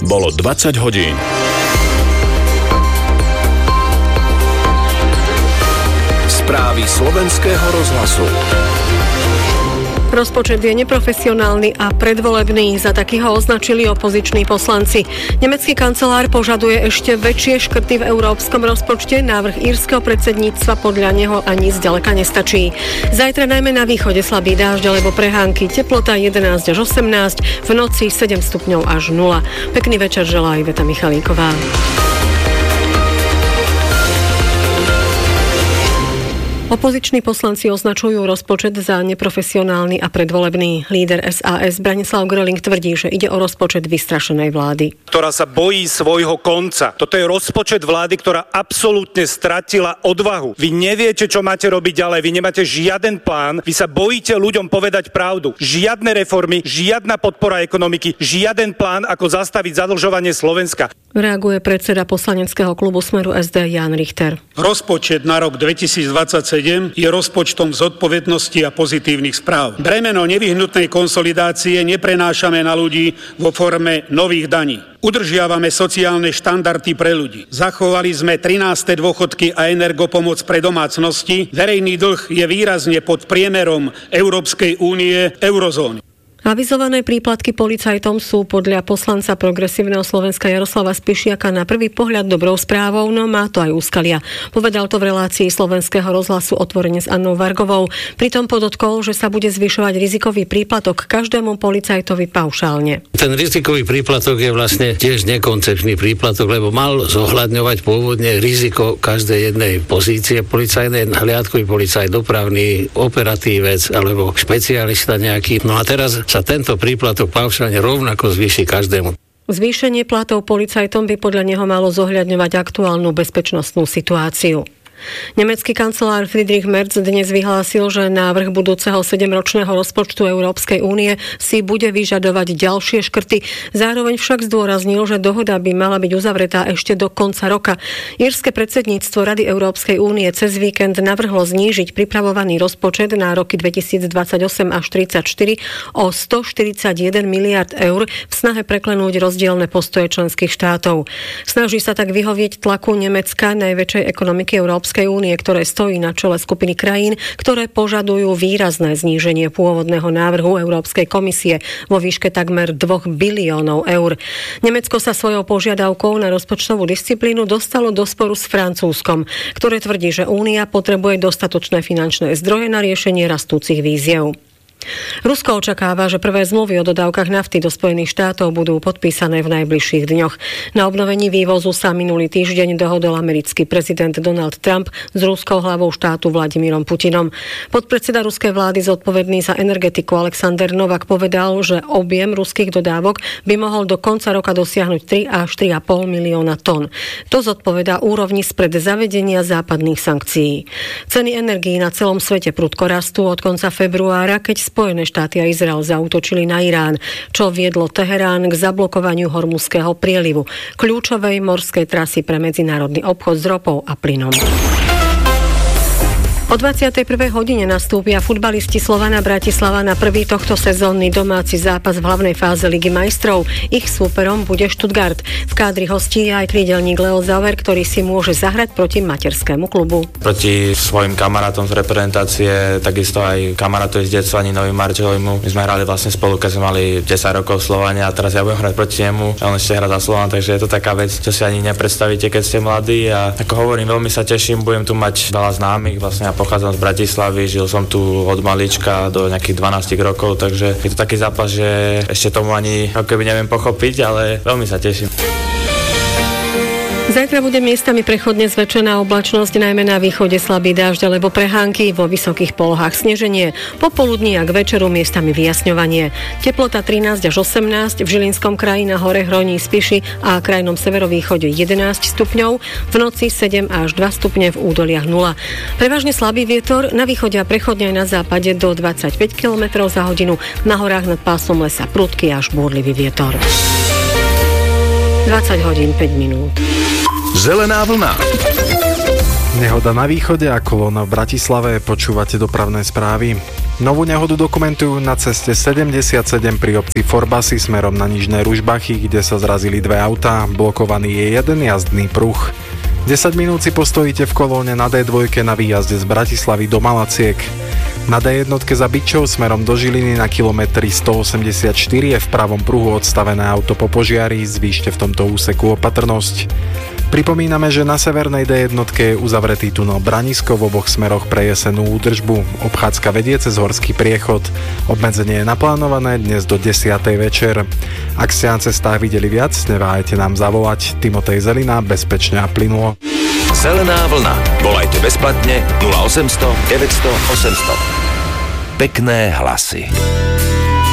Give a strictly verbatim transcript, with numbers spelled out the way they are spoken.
Bolo dvadsať hodín. Správy slovenského rozhlasu. Rozpočet je neprofesionálny a predvolebný. Za takých ho označili opoziční poslanci. Nemecký kancelár požaduje ešte väčšie škrty v európskom rozpočte. Návrh írskeho predsedníctva podľa neho ani zďaleka nestačí. Zajtra najmä na východe slabý dážď alebo prehánky. Teplota jedenásť až osemnásť, v noci sedem stupňov až nula. Pekný večer želá Iveta Michalíková. Opoziční poslanci označujú rozpočet za neprofesionálny a predvolebný. Líder es a es Branislav Gröling tvrdí, že ide o rozpočet vystrašenej vlády, ktorá sa bojí svojho konca. Toto je rozpočet vlády, ktorá absolútne stratila odvahu. Vy neviete, čo máte robiť ďalej, vy nemáte žiaden plán, vy sa bojíte ľuďom povedať pravdu. Žiadne reformy, žiadna podpora ekonomiky, žiaden plán, ako zastaviť zadlžovanie Slovenska. Reaguje predseda poslaneckého klubu Smeru es dé Jan Richter. Rozpočet na rok dvetisícdvadsaťsedem je rozpočtom zodpovednosti a pozitívnych správ. Bremeno nevyhnutnej konsolidácie neprenášame na ľudí vo forme nových daní. Udržiavame sociálne štandardy pre ľudí. Zachovali sme trináste dôchodky a energopomoc pre domácnosti. Verejný dlh je výrazne pod priemerom Európskej únie, eurozóny. Avizované príplatky policajtom sú podľa poslanca Progresívneho Slovenska Jaroslava Spišiaka na prvý pohľad dobrou správou, no má to aj úskalia. Povedal to v relácii Slovenského rozhlasu Otvorene s Annou Vargovou. Pritom podotkol, že sa bude zvyšovať rizikový príplatok každému policajtovi paušálne. Ten rizikový príplatok je vlastne tiež nekoncepčný príplatok, lebo mal zohľadňovať pôvodne riziko každej jednej pozície policajnej, hliadkový policajt, dopravný operatívec alebo špecialista nejaký. No a teraz sa tento príplatok paušálne rovnako zvýši každému. Zvýšenie platov policajtom by podľa neho malo zohľadňovať aktuálnu bezpečnostnú situáciu. Nemecký kancelár Friedrich Merz dnes vyhlásil, že návrh budúceho sedemročného rozpočtu Európskej únie si bude vyžadovať ďalšie škrty. Zároveň však zdôraznil, že dohoda by mala byť uzavretá ešte do konca roka. Írske predsedníctvo Rady Európskej únie cez víkend navrhlo znížiť pripravovaný rozpočet na roky dvetisícdvadsaťosem až tridsaťštyri o stoštyridsaťjeden miliárd eur v snahe preklenúť rozdielne postoje členských štátov. Snaží sa tak vyhovieť tlaku Nemecka, najväčšej ekonomiky Európskej únie, ktoré stojí na čele skupiny krajín, ktoré požadujú výrazné zníženie pôvodného návrhu Európskej komisie vo výške takmer dvoch biliónov eur. Nemecko sa svojou požiadavkou na rozpočtovú disciplínu dostalo do sporu s Francúzskom, ktoré tvrdí, že Únia potrebuje dostatočné finančné zdroje na riešenie rastúcich výziev. Rusko očakáva, že prvé zmluvy o dodávkach nafty do Spojených štátov budú podpísané v najbližších dňoch. Na obnovení vývozu sa minulý týždeň dohodol americký prezident Donald Trump s ruskou hlavou štátu Vladimírom Putinom. Podpredseda ruskej vlády zodpovedný za energetiku Alexander Novak povedal, že objem ruských dodávok by mohol do konca roka dosiahnuť tri až tri a pol milióna tón. To zodpovedá úrovni spred zavedenia západných sankcií. Ceny energií na celom svete prudko rastú od konca februára, keď Spojené štáty a Izrael zaútočili na Irán, čo viedlo Teherán k zablokovaniu Hormuzského prielivu, kľúčovej morskej trasy pre medzinárodný obchod s ropou a plynom. O dvadsiatej prvej hodine nastúpia futbalisti Slovana Bratislava na prvý tohto sezónny domáci zápas v hlavnej fáze Ligy majstrov. Ich súperom bude Stuttgart. V kádri hostí je aj krídelník Leo Zauer, ktorý si môže zahrať proti materskému klubu. Proti svojim kamarátom z reprezentácie, takisto aj kamarátovi z detstva Ninovi Marčelovi. My sme hrali vlastne spolu, keď sme mali desať rokov v Slovane a teraz ja budem hrať proti nemu. A on ešte hrá za Slovan, takže je to taká vec, čo si ani nepredstavíte, keď ste mladí. A ako hovorím, veľmi sa teším, budem tu mať veľa známych, vlastne ja pochádzam z Bratislavy, žil som tu od malička do nejakých dvanásť rokov, takže je to taký zápas, že ešte tomu ani ako keby neviem pochopiť, ale veľmi sa teším. Zajtra bude miestami prechodne zväčšená oblačnosť, najmä na východe slabý dážď alebo prehánky, vo vysokých polohách sneženie. Popoludní a k večeru miestami vyjasňovanie. Teplota trinásť až osemnásť, v Žilinskom kraji na hore Hroní Spiši a krajnom severovýchode jedenásť stupňov, v noci sedem až dva stupne, v údoliach nula. Prevažne slabý vietor, na východe a prechodne aj na západe do dvadsaťpäť kilometrov za hodinu, na horách nad pásom lesa prudký až búrlivý vietor. dvadsať hodín päť minút. Zelená vlna. Nehoda na východe a kolóna v Bratislave. Počúvate dopravné správy. Novú nehodu dokumentujú na ceste sedemdesiatsedem pri obci Forbasy smerom na Nižné Ružbachy, kde sa zrazili dve autá, blokovaný je jeden jazdný pruh. desať minút si postojíte v kolóne na dé dva na výjazde z Bratislavy do Malaciek. Na dé jedna za Byčov smerom do Žiliny na kilometri stoosemdesiatštyri je v pravom pruhu odstavené auto po požiari, zvýšte v tomto úseku opatrnosť. Pripomíname, že na severnej dé jedna je uzavretý tunel Branisko, v oboch smeroch pre jesenú údržbu. Obchádzka vedie cez horský priechod. Obmedzenie je naplánované dnes do desiatej večer. Ak ste na cestách videli viac, neváhajte nám zavolať. Timotej Zelina, bezpečne a plynulo. Zelená vlna. Volajte bezplatne nula osemsto deväťsto osemsto. Pekné hlasy.